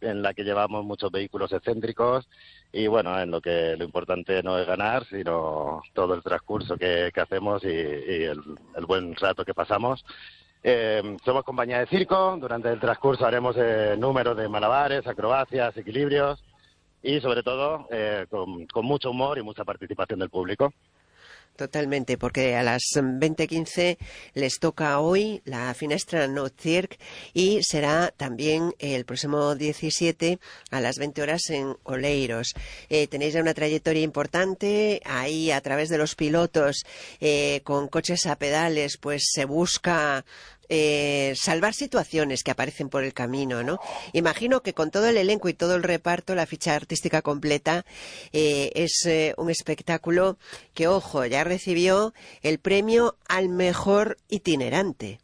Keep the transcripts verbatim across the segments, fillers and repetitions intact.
en la que llevamos muchos vehículos excéntricos y bueno, en lo que lo importante no es ganar, sino todo el transcurso que, que hacemos y, y el, el buen rato que pasamos. Eh, somos compañía de circo, durante el transcurso haremos eh, números de malabares, acrobacias, equilibrios y sobre todo eh, con, con mucho humor y mucha participación del público. Totalmente, porque a las veinte quince les toca hoy la Finestra No Circ y será también el próximo diecisiete a las veinte horas en Oleiros. Eh, tenéis ya una trayectoria importante, ahí a través de los pilotos eh, con coches a pedales, pues se busca Eh, salvar situaciones que aparecen por el camino, ¿no? Imagino que con todo el elenco y todo el reparto, la ficha artística completa, eh, es eh, un espectáculo que, ojo, ya recibió el premio al mejor itinerante.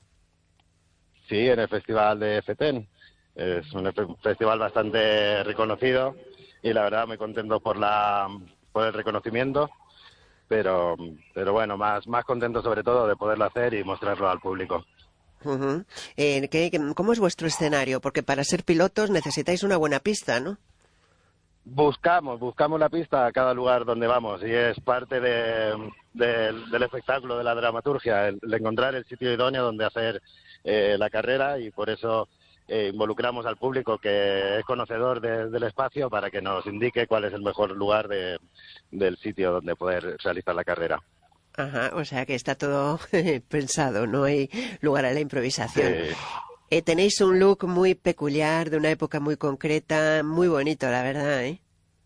Sí, en el Festival de FETEN. Es un festival bastante reconocido y la verdad muy contento por la por el reconocimiento, pero pero bueno, más más contento sobre todo de poderlo hacer y mostrarlo al público. Uh-huh. Eh, ¿qué, ¿Cómo es vuestro escenario? Porque para ser pilotos necesitáis una buena pista, ¿no? Buscamos, buscamos la pista a cada lugar donde vamos y es parte de, de, del espectáculo, de la dramaturgia, el, el encontrar el sitio idóneo donde hacer eh, la carrera y por eso eh, involucramos al público que es conocedor de, del espacio para que nos indique cuál es el mejor lugar de, del sitio donde poder realizar la carrera. Ajá, o sea que está todo pensado, no hay lugar a la improvisación. Sí. Eh, tenéis un look muy peculiar, de una época muy concreta, muy bonito, la verdad, ¿eh?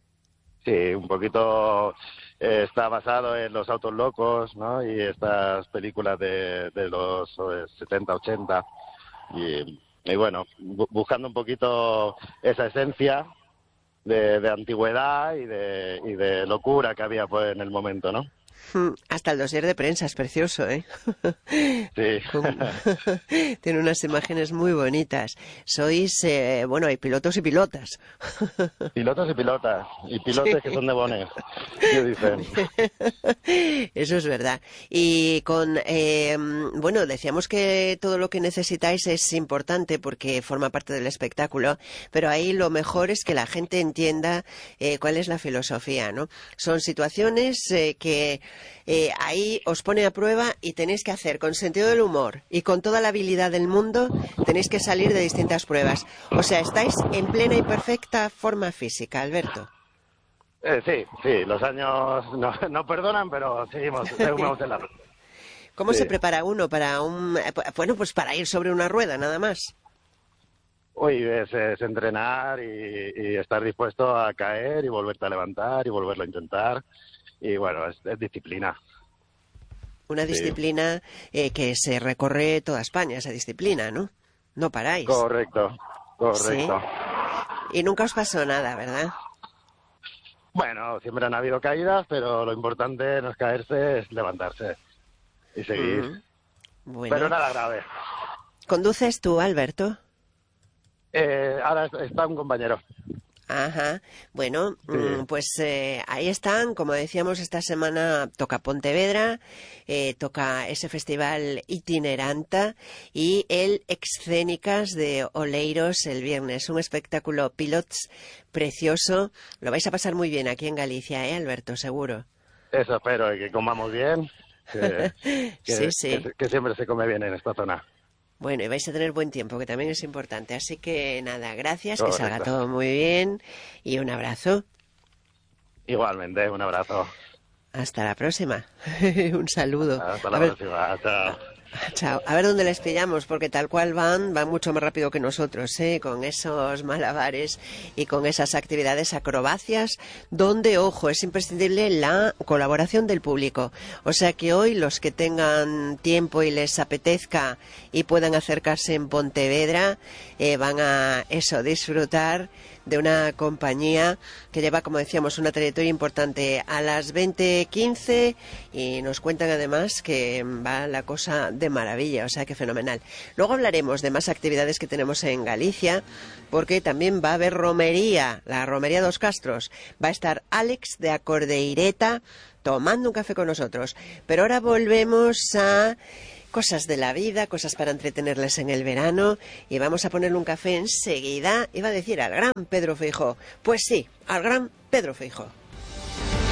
Sí, un poquito eh, está basado en los autos locos, ¿no? Y estas películas de, de los eh, setenta, ochenta. Y, y bueno, bu buscando un poquito esa esencia de, de antigüedad y de, y de locura que había pues, en el momento, ¿no? Hasta el dossier de prensa es precioso, ¿eh? Sí. Con... Tiene unas imágenes muy bonitas. Sois, eh, bueno, hay pilotos y pilotas. Pilotos y pilotas. Y pilotes sí. Que son de Bonet. ¿Qué dicen? Eso es verdad. Y con, eh, bueno, decíamos que todo lo que necesitáis es importante porque forma parte del espectáculo, pero ahí lo mejor es que la gente entienda eh, cuál es la filosofía, ¿no? Son situaciones eh, que Eh, ahí os pone a prueba y tenéis que hacer con sentido del humor y con toda la habilidad del mundo, tenéis que salir de distintas pruebas. O sea, estáis en plena y perfecta forma física, Alberto. Eh, sí, sí, los años no, no perdonan, pero seguimos, seguimos en la ruta. ¿Cómo sí. se prepara uno para un, bueno, pues para ir sobre una rueda, nada más? Uy, es, es entrenar y, y estar dispuesto a caer y volverte a levantar y volverlo a intentar. Y bueno, es, es disciplina. Una disciplina sí. eh, que se recorre toda España, esa disciplina, ¿no? No paráis. Correcto, correcto. ¿Sí? Y nunca os pasó nada, ¿verdad? Bueno, siempre han habido caídas, pero lo importante no es caerse, es levantarse y seguir. Mm. Bueno. Pero nada grave. ¿Conduces tú, Alberto? Eh, ahora está un compañero. Ajá, bueno, sí. pues eh, ahí están, como decíamos, esta semana toca Pontevedra, eh, toca ese festival itineranta y el Excénicas de Oleiros el viernes, un espectáculo pilots precioso, lo vais a pasar muy bien aquí en Galicia, ¿eh, Alberto? Seguro. Eso espero, y que comamos bien, que, que, sí, sí. que, que siempre se come bien en esta zona. Bueno, y vais a tener buen tiempo, que también es importante. Así que nada, gracias, Correcto. Que salga todo muy bien y un abrazo. Igualmente, un abrazo. Hasta la próxima. Un saludo. Hasta la a ver, próxima. Chao. Chao. A ver dónde les pillamos, porque tal cual van, van mucho más rápido que nosotros, ¿eh? Con esos malabares y con esas actividades acrobacias, donde, ojo, es imprescindible la colaboración del público. O sea que hoy los que tengan tiempo y les apetezca y puedan acercarse en Pontevedra, eh, van a eso, disfrutar de una compañía que lleva, como decíamos, una trayectoria importante a las veinte quince y nos cuentan además que va la cosa de maravilla, o sea que fenomenal. Luego hablaremos de más actividades que tenemos en Galicia, porque también va a haber romería, la romería Dos Castros. Va a estar Alex de Acordeireta tomando un café con nosotros. Pero ahora volvemos a cosas de la vida, cosas para entretenerles en el verano, y vamos a ponerle un café enseguida. Iba a decir al gran Pedro Feijóo. Pues sí, al gran Pedro Feijóo.